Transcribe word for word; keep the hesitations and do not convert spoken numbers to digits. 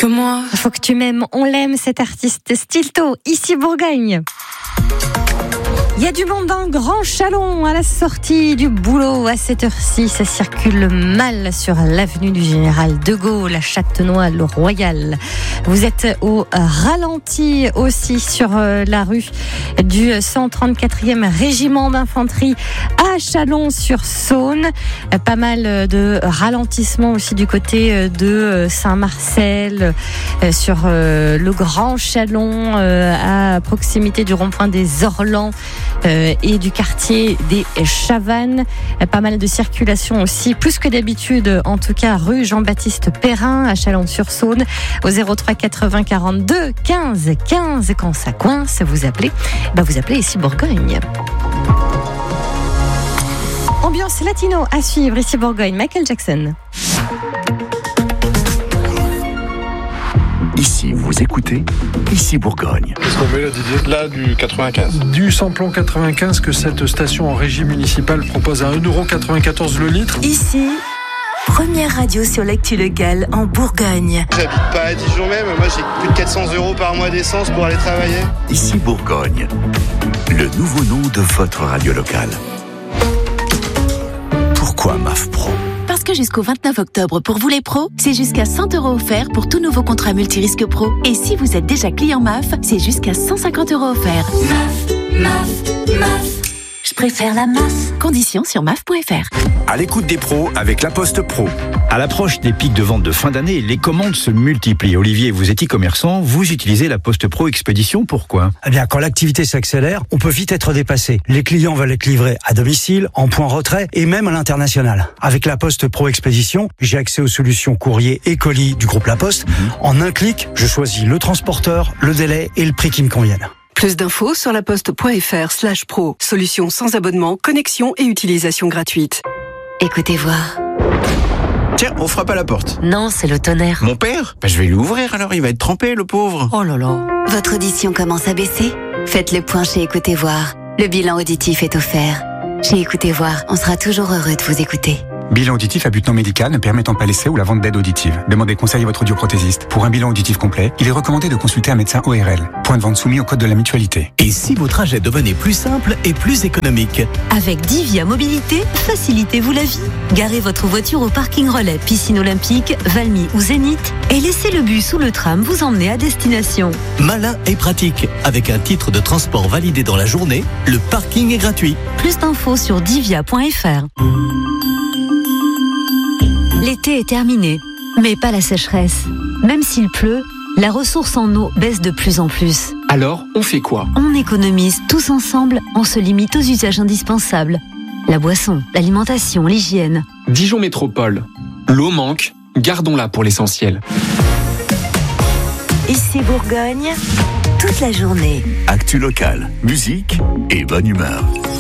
que moi. Faut que tu m'aimes, on l'aime, cet artiste Stilto, ici Bourgogne. Il y a du monde dans Grand Chalon à la sortie du boulot à cette heure-ci. Ça circule mal sur l'avenue du Général de Gaulle, à Châtenois-le-Royal. Vous êtes au ralenti aussi sur la rue du cent trente-quatrième régiment d'infanterie à Chalon-sur-Saône. Pas mal de ralentissements aussi du côté de Saint-Marcel, sur le Grand Chalon, à proximité du rond-point des Orlans et du quartier des Chavannes. Pas mal de circulation aussi, plus que d'habitude, en tout cas rue Jean-Baptiste Perrin à Chalon-sur-Saône, au zéro trois quatre-vingts quarante-deux quinze quinze. Quand ça coince, vous appelez, bah vous appelez ici Bourgogne. Ambiance latino à suivre ici Bourgogne, Michael Jackson. Ici, vous écoutez, ici Bourgogne. Qu'est-ce qu'on met là, Didier ? Là, du quatre-vingt-quinze. Du samplon quatre-vingt-quinze que cette station en régie municipale propose à un euro quatre-vingt-quatorze le litre. Ici, première radio sur l'actu locale en Bourgogne. J'habite pas à Dijon même, moi j'ai plus de quatre cents euros par mois d'essence pour aller travailler. Ici Bourgogne, le nouveau nom de votre radio locale. Pourquoi M A F Pro ? Parce que jusqu'au vingt-neuf octobre, pour vous les pros, c'est jusqu'à cent euros offerts pour tout nouveau contrat multirisque pro. Et si vous êtes déjà client M A F, c'est jusqu'à cent cinquante euros offerts. M A F, M A F, M A F. Je préfère la M A F. Conditions sur M A F point F R. À l'écoute des pros avec la Poste Pro. À l'approche des pics de vente de fin d'année, les commandes se multiplient. Olivier, vous êtes e-commerçant, vous utilisez la Poste Pro Expédition, pourquoi ? Eh bien, quand l'activité s'accélère, on peut vite être dépassé. Les clients veulent être livrés à domicile, en point retrait et même à l'international. Avec la Poste Pro Expédition, j'ai accès aux solutions courrier et colis du groupe La Poste. Mmh. En un clic, je choisis le transporteur, le délai et le prix qui me conviennent. Plus d'infos sur laposte.fr slash pro. Solution sans abonnement, connexion et utilisation gratuite. Écoutez voir. Tiens, on frappe à la porte. Non, c'est le tonnerre. Mon père ? Bah, je vais lui ouvrir alors, il va être trempé, le pauvre. Oh là là. Votre audition commence à baisser ? Faites le point chez Écoutez Voir. Le bilan auditif est offert. Chez Écoutez Voir, on sera toujours heureux de vous écouter. Bilan auditif à but non médical ne permettant pas l'essai ou la vente d'aide auditive. Demandez conseil à votre audioprothésiste. Pour un bilan auditif complet, il est recommandé de consulter un médecin O R L. Point de vente soumis au code de la mutualité. Et si vos trajets devenaient plus simples et plus économiques ? Avec Divia Mobilité, facilitez-vous la vie. Garez votre voiture au parking relais Piscine Olympique, Valmy ou Zénith et laissez le bus ou le tram vous emmener à destination. Malin et pratique. Avec un titre de transport validé dans la journée, le parking est gratuit. Plus d'infos sur divia point F R. L'été est terminé, mais pas la sécheresse. Même s'il pleut, la ressource en eau baisse de plus en plus. Alors, on fait quoi ? On économise tous ensemble, on se limite aux usages indispensables. La boisson, l'alimentation, l'hygiène. Dijon Métropole. L'eau manque, gardons-la pour l'essentiel. Ici Bourgogne, toute la journée. Actu locale, musique et bonne humeur.